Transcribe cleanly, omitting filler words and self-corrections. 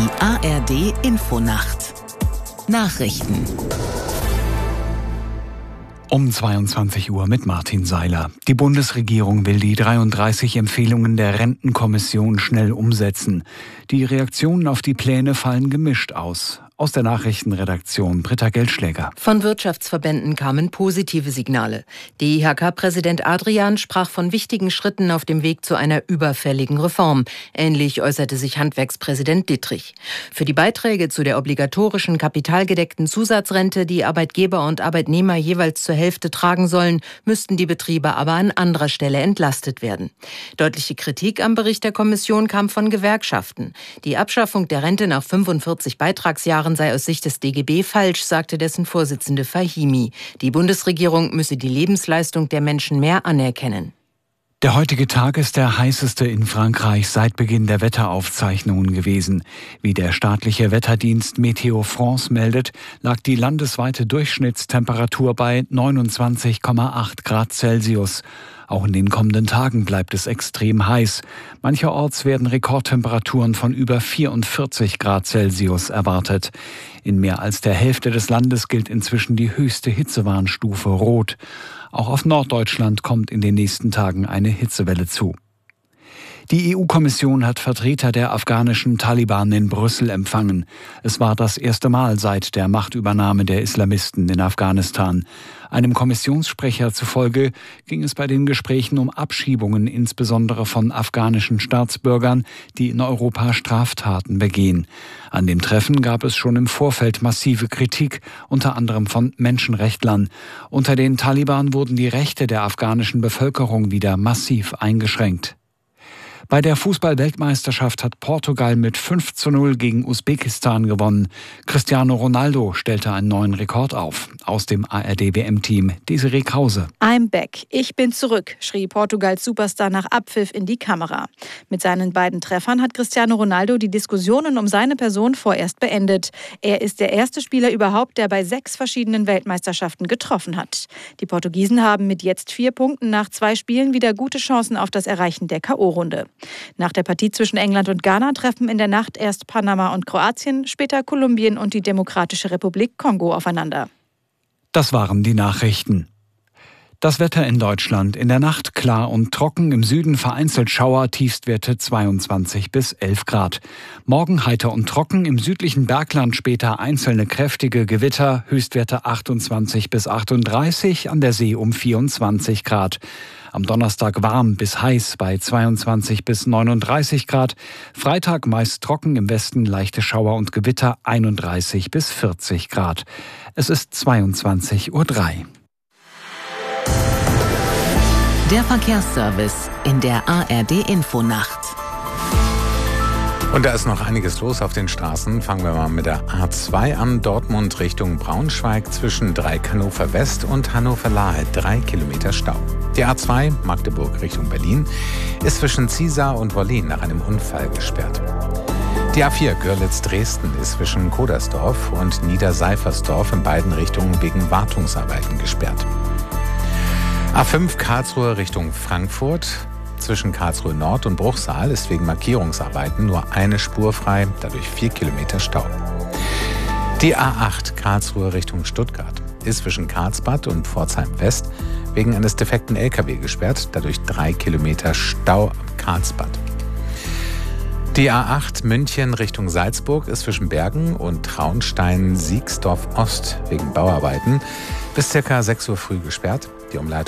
Die ARD Infonacht. Nachrichten. Um 22 Uhr mit Martin Seiler. Die Bundesregierung will die 33 Empfehlungen der Rentenkommission schnell umsetzen. Die Reaktionen auf die Pläne fallen gemischt aus. Aus der Nachrichtenredaktion Britta Geldschläger. Von Wirtschaftsverbänden kamen positive Signale. DIHK-Präsident Adrian sprach von wichtigen Schritten auf dem Weg zu einer überfälligen Reform. Ähnlich äußerte sich Handwerkspräsident Dittrich. Für die Beiträge zu der obligatorischen kapitalgedeckten Zusatzrente, die Arbeitgeber und Arbeitnehmer jeweils zur Hälfte tragen sollen, müssten die Betriebe aber an anderer Stelle entlastet werden. Deutliche Kritik am Bericht der Kommission kam von Gewerkschaften. Die Abschaffung der Rente nach 45 Beitragsjahren sei aus Sicht des DGB falsch, sagte dessen Vorsitzende Fahimi. Die Bundesregierung müsse die Lebensleistung der Menschen mehr anerkennen. Der heutige Tag ist der heißeste in Frankreich seit Beginn der Wetteraufzeichnungen gewesen. Wie der staatliche Wetterdienst Météo France meldet, lag die landesweite Durchschnittstemperatur bei 29,8 Grad Celsius. Auch in den kommenden Tagen bleibt es extrem heiß. Mancherorts werden Rekordtemperaturen von über 44 Grad Celsius erwartet. In mehr als der Hälfte des Landes gilt inzwischen die höchste Hitzewarnstufe Rot. Auch auf Norddeutschland kommt in den nächsten Tagen eine Hitzewelle zu. Die EU-Kommission hat Vertreter der afghanischen Taliban in Brüssel empfangen. Es war das erste Mal seit der Machtübernahme der Islamisten in Afghanistan. Einem Kommissionssprecher zufolge ging es bei den Gesprächen um Abschiebungen, insbesondere von afghanischen Staatsbürgern, die in Europa Straftaten begehen. An dem Treffen gab es schon im Vorfeld massive Kritik, unter anderem von Menschenrechtlern. Unter den Taliban wurden die Rechte der afghanischen Bevölkerung wieder massiv eingeschränkt. Bei der Fußball-Weltmeisterschaft hat Portugal mit 5:0 gegen Usbekistan gewonnen. Cristiano Ronaldo stellte einen neuen Rekord auf. Aus dem ARD-WM-Team Desiree Krause. I'm back. Ich bin zurück, schrie Portugals Superstar nach Abpfiff in die Kamera. Mit seinen beiden Treffern hat Cristiano Ronaldo die Diskussionen um seine Person vorerst beendet. Er ist der erste Spieler überhaupt, der bei 6 verschiedenen Weltmeisterschaften getroffen hat. Die Portugiesen haben mit jetzt 4 Punkten nach 2 Spielen wieder gute Chancen auf das Erreichen der K.O.-Runde. Nach der Partie zwischen England und Ghana treffen in der Nacht erst Panama und Kroatien, später Kolumbien und die Demokratische Republik Kongo aufeinander. Das waren die Nachrichten. Das Wetter in Deutschland: in der Nacht klar und trocken, im Süden vereinzelt Schauer, Tiefstwerte 22 bis 11 Grad. Morgen heiter und trocken, im südlichen Bergland später einzelne kräftige Gewitter, Höchstwerte 28 bis 38, an der See um 24 Grad. Am Donnerstag warm bis heiß bei 22 bis 39 Grad. Freitag meist trocken, im Westen leichte Schauer und Gewitter 31 bis 40 Grad. Es ist 22:03 Uhr. Der Verkehrsservice in der ARD Infonacht. Und da ist noch einiges los auf den Straßen. Fangen wir mal mit der A2 an. Dortmund Richtung Braunschweig zwischen Dreieck-Hannover West und Hannover-Lahe. 3 Kilometer Stau. Die A2 Magdeburg Richtung Berlin ist zwischen Ziesar und Wollin nach einem Unfall gesperrt. Die A4 Görlitz-Dresden ist zwischen Kodersdorf und Niederseifersdorf in beiden Richtungen wegen Wartungsarbeiten gesperrt. A5 Karlsruhe Richtung Frankfurt. Zwischen Karlsruhe Nord und Bruchsal ist wegen Markierungsarbeiten nur eine Spur frei, dadurch 4 Kilometer Stau. Die A8 Karlsruhe Richtung Stuttgart ist zwischen Karlsbad und Pforzheim West wegen eines defekten LKW gesperrt, dadurch 3 Kilometer Stau am Karlsbad. Die A8 München Richtung Salzburg ist zwischen Bergen und Traunstein-Siegsdorf Ost wegen Bauarbeiten bis ca. 6 Uhr früh gesperrt. Die Umleitung